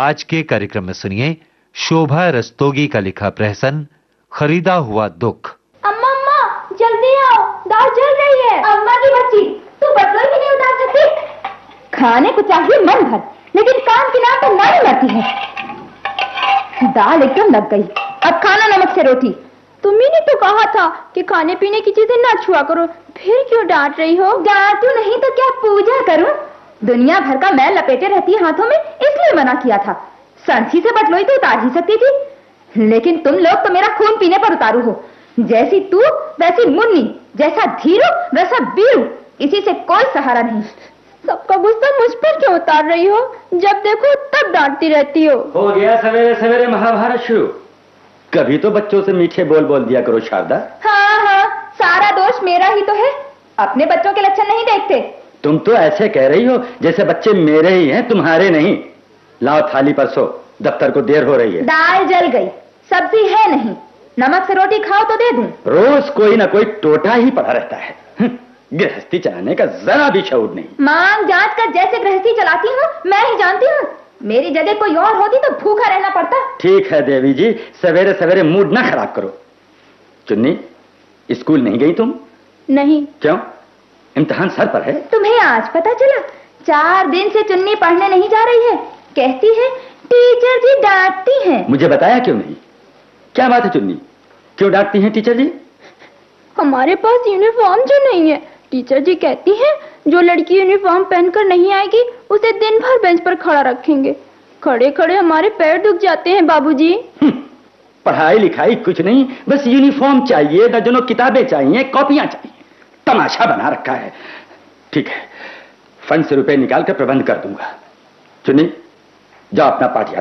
आज के कार्यक्रम में सुनिए शोभा रस्तोगी का लिखा प्रहसन खरीदा हुआ दुख। अम्मा अम्मा जल्दी आओ, दाल जल रही है। अम्मा की बच्ची, तू बटुआ भी नहीं उतार सकती? खाने को चाहिए मन भर, लेकिन कान की नाक पर नहीं मरती है। दाल एकदम लग गई, अब खाना नमक से रोटी। तुम्ही ने तो कहा था कि खाने पीने की चीजें ना छुआ करो, फिर क्यों डांट रही हो? डांटू नहीं तो क्या पूजा करूं? दुनिया भर का मैल लपेटे रहती है हाथों में, इसलिए मना किया था। संसी से बटलोई तो उतार ही सकती थी, लेकिन तुम लोग तो मेरा खून पीने पर उतारू हो। जैसी तू वैसी मुन्नी, जैसा धीरू वैसा बीरू, इसी से कोई सहारा नहीं। सबका गुस्सा मुझ पर क्यों उतार रही हो? जब देखो तब डांटती रहती हो गया सवेरे सवेरे महाभारत शुरू। कभी तो बच्चों से मीठे बोल बोल दिया करो शारदा। हाँ, सारा दोष मेरा ही तो है। अपने बच्चों के लक्षण नहीं देखते। तुम तो ऐसे कह रही हो जैसे बच्चे मेरे ही हैं, तुम्हारे नहीं। लाओ थाली पर सो, दफ्तर को देर हो रही है। दाल जल गई, सब्जी है नहीं, नमक से रोटी खाओ तो दे दूं। रोज कोई ना कोई टोटा ही पड़ा रहता है। गृहस्थी चलाने का जरा भी शऊर नहीं। मांग जांच कर जैसे गृहस्थी चलाती हूँ मैं ही जानती हूँ। मेरी जगह कोई और होती तो भूखा रहना पड़ता। ठीक है देवी जी, सवेरे सवेरे मूड ना खराब करो। चुन्नी, स्कूल नहीं गई तुम? नहीं। क्यों? इम्तिहान सर पर है। तुम्हें आज पता चला? 4 दिन से चुन्नी पढ़ने नहीं जा रही है। कहती है टीचर जी डांटती हैं। मुझे बताया क्यों नहीं? क्या बात है चुन्नी, क्यों डांटती हैं टीचर जी? हमारे पास यूनिफॉर्म जो नहीं है। टीचर जी कहती हैं जो लड़की यूनिफॉर्म पहनकर नहीं आएगी उसे दिन भर बेंच पर खड़ा रखेंगे। खड़े खड़े हमारे पैर दुख जाते हैं बाबूजी। पढ़ाई लिखाई कुछ नहीं, बस यूनिफॉर्म चाहिए, दर्जनों किताबें चाहिए, कॉपियां चाहिए। तमाशा बना रखा है। ठीक है, फंड से रुपए निकाल कर प्रबंध कर दूंगा। चुन्नी, जाओ अपना पाठ याद